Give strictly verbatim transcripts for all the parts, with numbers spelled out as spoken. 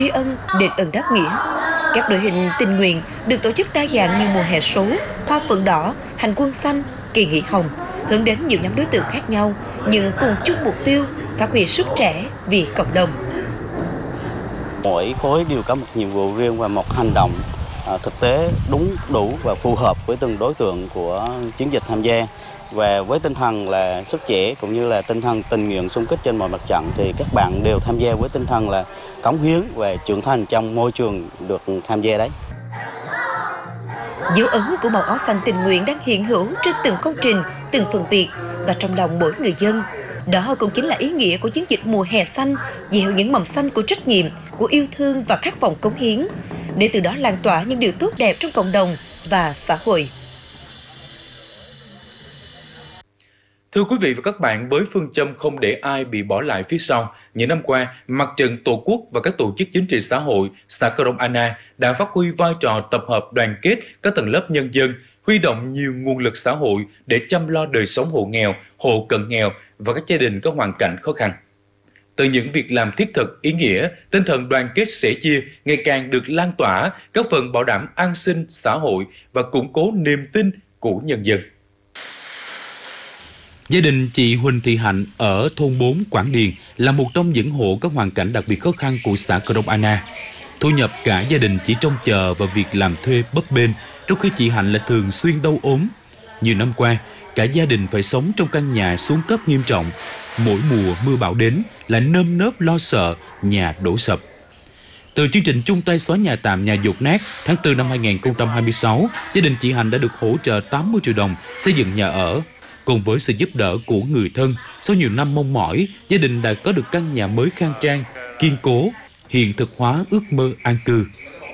tri ân, đền ơn đáp nghĩa. Các đội hình tình nguyện được tổ chức đa dạng như mùa hè số, hoa phượng đỏ, hành quân xanh, kỳ nghỉ hồng, hướng đến nhiều nhóm đối tượng khác nhau, nhưng cùng chung mục tiêu phát huy sức trẻ vì cộng đồng. Mỗi khối đều có một nhiệm vụ riêng và một hành động thực tế đúng, đủ và phù hợp với từng đối tượng của chiến dịch tham gia. Và với tinh thần là sức trẻ cũng như là tinh thần tình nguyện xung kích trên mọi mặt trận thì các bạn đều tham gia với tinh thần là cống hiến và trưởng thành trong môi trường được tham gia đấy. Dấu ấn của màu áo xanh tình nguyện đang hiện hữu trên từng công trình, từng phần việc và trong lòng mỗi người dân. Đó cũng chính là ý nghĩa của chiến dịch mùa hè xanh, gieo những mầm xanh của trách nhiệm, của yêu thương và khát vọng cống hiến, để từ đó lan tỏa những điều tốt đẹp trong cộng đồng và xã hội. Thưa quý vị và các bạn, với phương châm không để ai bị bỏ lại phía sau, những năm qua, Mặt trận Tổ quốc và các tổ chức chính trị xã hội xã Krông Anna đã phát huy vai trò tập hợp đoàn kết các tầng lớp nhân dân, huy động nhiều nguồn lực xã hội để chăm lo đời sống hộ nghèo, hộ cận nghèo và các gia đình có hoàn cảnh khó khăn. Từ những việc làm thiết thực, ý nghĩa, tinh thần đoàn kết sẻ chia ngày càng được lan tỏa, góp phần bảo đảm an sinh xã hội và củng cố niềm tin của nhân dân. Gia đình chị Huỳnh Thị Hạnh ở thôn bốn Quảng Điền là một trong những hộ có hoàn cảnh đặc biệt khó khăn của xã Krông Anna. Thu nhập cả gia đình chỉ trông chờ vào việc làm thuê bấp bênh, trong khi chị Hạnh lại thường xuyên đau ốm. Nhiều năm qua, cả gia đình phải sống trong căn nhà xuống cấp nghiêm trọng. Mỗi mùa mưa bão đến lại nơm nớp lo sợ nhà đổ sập. Từ chương trình chung tay xóa nhà tạm, nhà dột nát tháng tư năm hai nghìn không trăm hai mươi sáu, gia đình chị Hạnh đã được hỗ trợ tám mươi triệu đồng xây dựng nhà ở. Cùng với sự giúp đỡ của người thân, sau nhiều năm mong mỏi, gia đình đã có được căn nhà mới khang trang, kiên cố, hiện thực hóa ước mơ an cư.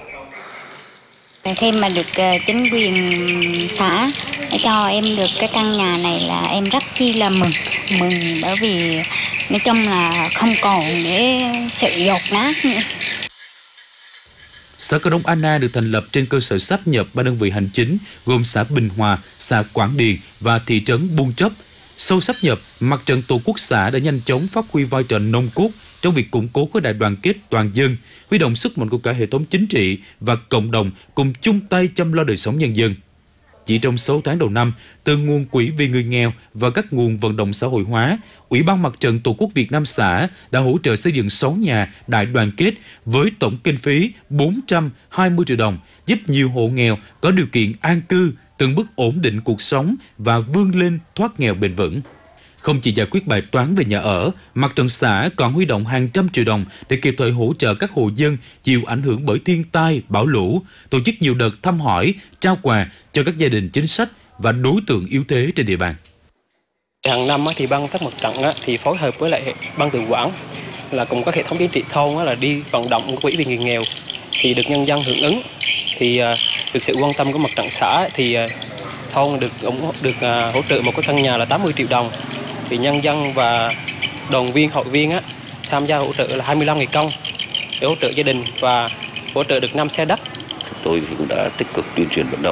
Khi mà được chính quyền xã cho em được cái căn nhà này là em rất chi là mừng, mừng bởi vì nói chung là không còn để sự dột nát nữa. Xã Krông Anna được thành lập trên cơ sở sáp nhập ba đơn vị hành chính gồm xã Bình Hòa, xã Quảng Điền và thị trấn Buôn Chấp. Sau sáp nhập, Mặt trận Tổ quốc xã đã nhanh chóng phát huy vai trò nòng cốt trong việc củng cố khối đại đoàn kết toàn dân, huy động sức mạnh của cả hệ thống chính trị và cộng đồng cùng chung tay chăm lo đời sống nhân dân. Chỉ trong sáu tháng đầu năm, từ nguồn quỹ vì người nghèo và các nguồn vận động xã hội hóa, Ủy ban Mặt trận Tổ quốc Việt Nam xã đã hỗ trợ xây dựng sáu nhà đại đoàn kết với tổng kinh phí bốn trăm hai mươi triệu đồng, giúp nhiều hộ nghèo có điều kiện an cư, từng bước ổn định cuộc sống và vươn lên thoát nghèo bền vững. Không chỉ giải quyết bài toán về nhà ở, Mặt trận xã còn huy động hàng trăm triệu đồng để kịp thời hỗ trợ các hộ dân chịu ảnh hưởng bởi thiên tai, bão lũ, tổ chức nhiều đợt thăm hỏi, trao quà cho các gia đình chính sách và đối tượng yếu thế trên địa bàn. Hàng năm thì ban tác mặt trận thì phối hợp với lại ban tự quản là cùng các hệ thống chính trị thôn là đi vận động quỹ vì người nghèo thì được nhân dân hưởng ứng, thì được sự quan tâm của mặt trận xã thì thôn được được hỗ trợ một cái căn nhà là tám mươi triệu đồng. Thì nhân dân và đoàn viên hội viên á, tham gia hỗ trợ là hai mươi lăm ngày công để hỗ trợ gia đình và hỗ trợ được năm xe đất. Tôi thì cũng đã tích cực tuyên truyền vận động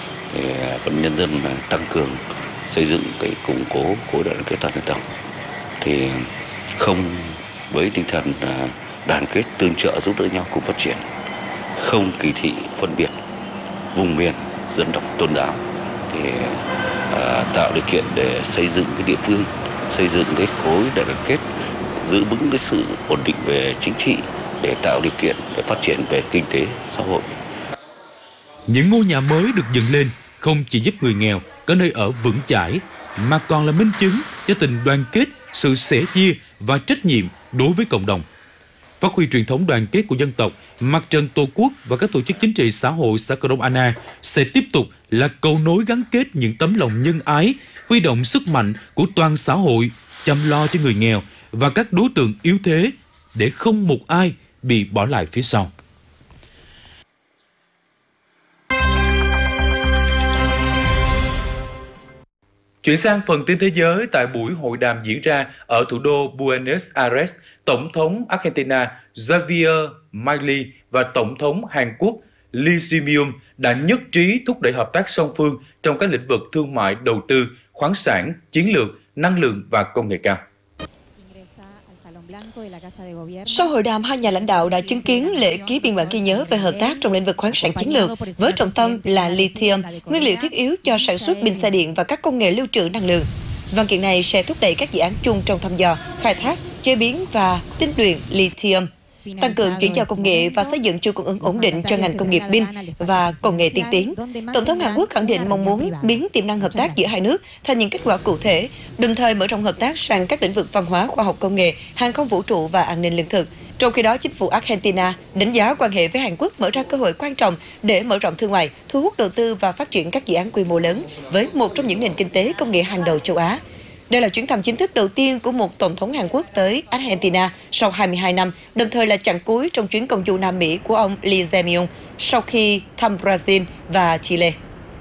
để vận nhân dân tăng cường xây dựng cái củng cố khối đại đoàn kết toàn dân tộc, thì không với tinh thần đoàn kết tương trợ giúp đỡ nhau cùng phát triển, không kỳ thị phân biệt vùng miền dân tộc tôn giáo, để à, tạo điều kiện để xây dựng cái địa phương, xây dựng cái khối đại đoàn kết, giữ vững cái sự ổn định về chính trị để tạo điều kiện để phát triển về kinh tế xã hội. Những ngôi nhà mới được dựng lên không chỉ giúp người nghèo có nơi ở vững chãi, mà còn là minh chứng cho tình đoàn kết, sự sẻ chia và trách nhiệm đối với cộng đồng. Phát huy truyền thống đoàn kết của dân tộc, Mặt trận Tổ quốc và các tổ chức chính trị xã hội xã Krông Anna sẽ tiếp tục là cầu nối gắn kết những tấm lòng nhân ái, huy động sức mạnh của toàn xã hội, chăm lo cho người nghèo và các đối tượng yếu thế để không một ai bị bỏ lại phía sau. Chuyển sang phần tin thế giới, tại buổi hội đàm diễn ra ở thủ đô Buenos Aires, Tổng thống Argentina Javier Milei và Tổng thống Hàn Quốc Lee Jae-myung đã nhất trí thúc đẩy hợp tác song phương trong các lĩnh vực thương mại, đầu tư, khoáng sản, chiến lược, năng lượng và công nghệ cao. Sau hội đàm, hai nhà lãnh đạo đã chứng kiến lễ ký biên bản ghi nhớ về hợp tác trong lĩnh vực khoáng sản chiến lược, với trọng tâm là lithium, nguyên liệu thiết yếu cho sản xuất pin xe điện và các công nghệ lưu trữ năng lượng. Văn kiện này sẽ thúc đẩy các dự án chung trong thăm dò, khai thác, chế biến và tinh luyện lithium, tăng cường chuyển giao công nghệ và xây dựng chuỗi cung ứng ổn định cho ngành công nghiệp pin và công nghệ tiên tiến. Tổng thống Hàn Quốc khẳng định mong muốn biến tiềm năng hợp tác giữa hai nước thành những kết quả cụ thể, đồng thời mở rộng hợp tác sang các lĩnh vực văn hóa, khoa học công nghệ, hàng không vũ trụ và an ninh lương thực. Trong khi đó, chính phủ Argentina đánh giá quan hệ với Hàn Quốc mở ra cơ hội quan trọng để mở rộng thương mại, thu hút đầu tư và phát triển các dự án quy mô lớn với một trong những nền kinh tế công nghệ hàng đầu châu Á. Đây là chuyến thăm chính thức đầu tiên của một tổng thống Hàn Quốc tới Argentina sau hai mươi hai năm, đồng thời là chặng cuối trong chuyến công du Nam Mỹ của ông Lee Jae-myung sau khi thăm Brazil và Chile.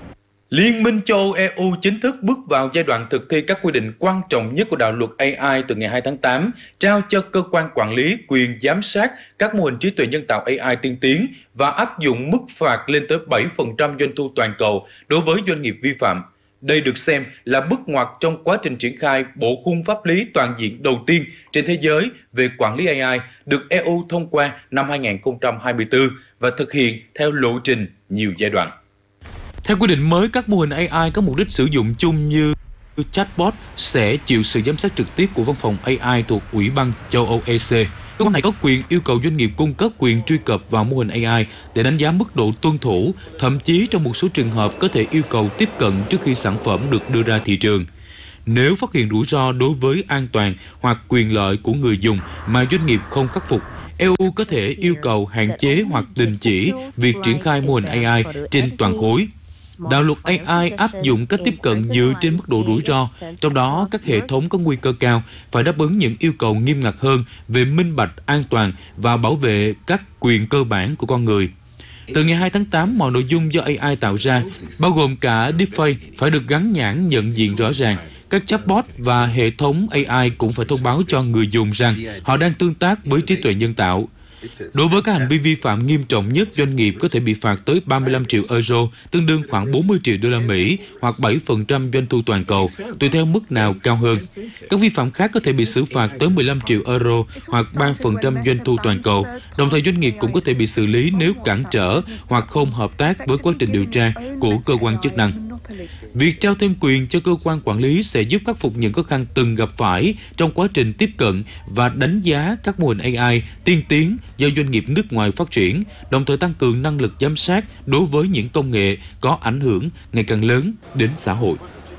Liên minh châu Âu E U chính thức bước vào giai đoạn thực thi các quy định quan trọng nhất của đạo luật A I từ ngày hai tháng tám, trao cho cơ quan quản lý quyền giám sát các mô hình trí tuệ nhân tạo A I tiên tiến và áp dụng mức phạt lên tới bảy phần trăm doanh thu toàn cầu đối với doanh nghiệp vi phạm. Đây được xem là bước ngoặt trong quá trình triển khai bộ khung pháp lý toàn diện đầu tiên trên thế giới về quản lý A I được E U thông qua năm hai nghìn không trăm hai mươi tư và thực hiện theo lộ trình nhiều giai đoạn. Theo quy định mới, các mô hình A I có mục đích sử dụng chung như chatbot sẽ chịu sự giám sát trực tiếp của văn phòng A I thuộc Ủy ban châu Âu E C. Cơ quan này có quyền yêu cầu doanh nghiệp cung cấp quyền truy cập vào mô hình A I để đánh giá mức độ tuân thủ, thậm chí trong một số trường hợp có thể yêu cầu tiếp cận trước khi sản phẩm được đưa ra thị trường. Nếu phát hiện rủi ro đối với an toàn hoặc quyền lợi của người dùng mà doanh nghiệp không khắc phục, E U có thể yêu cầu hạn chế hoặc đình chỉ việc triển khai mô hình A I trên toàn khối. Đạo luật A I áp dụng cách tiếp cận dựa trên mức độ rủi ro, trong đó các hệ thống có nguy cơ cao phải đáp ứng những yêu cầu nghiêm ngặt hơn về minh bạch, an toàn và bảo vệ các quyền cơ bản của con người. Từ ngày hai tháng tám, mọi nội dung do A I tạo ra, bao gồm cả deepfake, phải được gắn nhãn nhận diện rõ ràng. Các chatbot và hệ thống A I cũng phải thông báo cho người dùng rằng họ đang tương tác với trí tuệ nhân tạo. Đối với các hành vi vi phạm nghiêm trọng nhất, doanh nghiệp có thể bị phạt tới ba mươi lăm triệu euro, tương đương khoảng bốn mươi triệu đô la Mỹ, hoặc bảy phần trăm doanh thu toàn cầu, tùy theo mức nào cao hơn. Các vi phạm khác có thể bị xử phạt tới mười lăm triệu euro, hoặc ba phần trăm doanh thu toàn cầu. Đồng thời, doanh nghiệp cũng có thể bị xử lý nếu cản trở hoặc không hợp tác với quá trình điều tra của cơ quan chức năng. Việc trao thêm quyền cho cơ quan quản lý sẽ giúp khắc phục những khó khăn từng gặp phải trong quá trình tiếp cận và đánh giá các mô hình A I tiên tiến do doanh nghiệp nước ngoài phát triển, đồng thời tăng cường năng lực giám sát đối với những công nghệ có ảnh hưởng ngày càng lớn đến xã hội.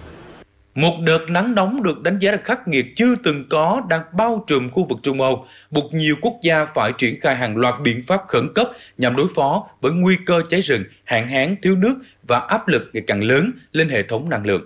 Một đợt nắng nóng được đánh giá là khắc nghiệt chưa từng có đang bao trùm khu vực Trung Âu, buộc nhiều quốc gia phải triển khai hàng loạt biện pháp khẩn cấp nhằm đối phó với nguy cơ cháy rừng, hạn hán, thiếu nước và áp lực ngày càng lớn lên hệ thống năng lượng.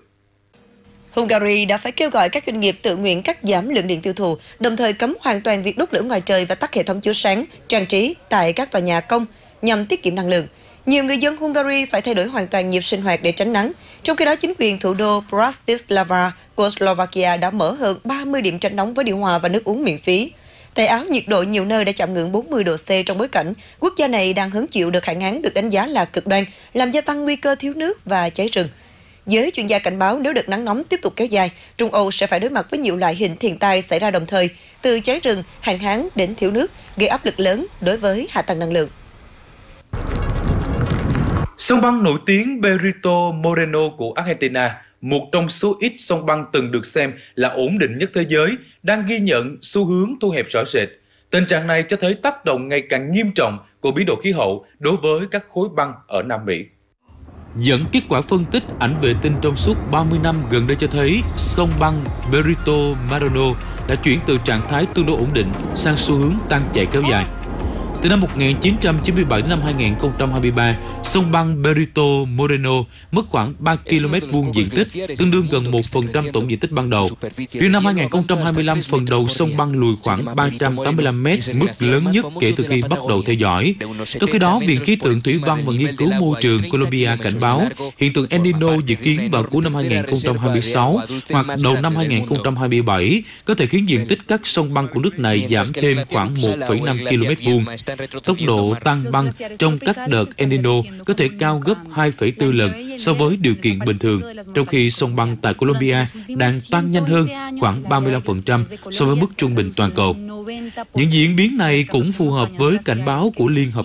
Hungary đã phải kêu gọi các doanh nghiệp tự nguyện cắt giảm lượng điện tiêu thụ, đồng thời cấm hoàn toàn việc đốt lửa ngoài trời và tắt hệ thống chiếu sáng, trang trí tại các tòa nhà công nhằm tiết kiệm năng lượng. Nhiều người dân Hungary phải thay đổi hoàn toàn nhịp sinh hoạt để tránh nắng. Trong khi đó, chính quyền thủ đô Bratislava của Slovakia đã mở hơn ba mươi điểm tránh nóng với điều hòa và nước uống miễn phí. Tại Áo, nhiệt độ nhiều nơi đã chạm ngưỡng bốn mươi độ C trong bối cảnh quốc gia này đang hứng chịu đợt hạn hán được đánh giá là cực đoan, làm gia tăng nguy cơ thiếu nước và cháy rừng. Giới chuyên gia cảnh báo nếu đợt nắng nóng tiếp tục kéo dài, Trung Âu sẽ phải đối mặt với nhiều loại hình thiên tai xảy ra đồng thời, từ cháy rừng, hạn hán đến thiếu nước, gây áp lực lớn đối với hạ tầng năng lượng. Sông băng nổi tiếng Perito Moreno của Argentina, một trong số ít sông băng từng được xem là ổn định nhất thế giới, đang ghi nhận xu hướng thu hẹp rõ rệt. Tình trạng này cho thấy tác động ngày càng nghiêm trọng của biến đổi khí hậu đối với các khối băng ở Nam Mỹ. Dẫn kết quả phân tích ảnh vệ tinh trong suốt ba mươi năm gần đây cho thấy sông băng Perito Moreno đã chuyển từ trạng thái tương đối ổn định sang xu hướng tăng chảy kéo dài. Từ năm một nghìn chín trăm chín mươi bảy đến năm hai nghìn không trăm hai mươi ba, sông băng Perito Moreno mất khoảng ba ki lô mét vuông diện tích, tương đương gần một phần trăm tổng diện tích ban đầu. Riêng năm hai nghìn không trăm hai mươi lăm, phần đầu sông băng lùi khoảng ba trăm tám mươi lăm mét, mức lớn nhất kể từ khi bắt đầu theo dõi. Trong khi đó, Viện Khí tượng Thủy văn và Nghiên cứu Môi trường Colombia cảnh báo hiện tượng El Nino dự kiến vào cuối năm hai nghìn không trăm hai mươi sáu hoặc đầu năm hai nghìn không trăm hai mươi bảy có thể khiến diện tích các sông băng của nước này giảm thêm khoảng một phẩy năm ki lô mét vuông. Tốc độ tan băng trong các đợt El Nino có thể cao gấp hai phẩy bốn lần so với điều kiện bình thường, trong khi sông băng tại Colombia đang tăng nhanh hơn khoảng ba mươi lăm phần trăm so với mức trung bình toàn cầu. Những diễn biến này cũng phù hợp với cảnh báo của Liên Hợp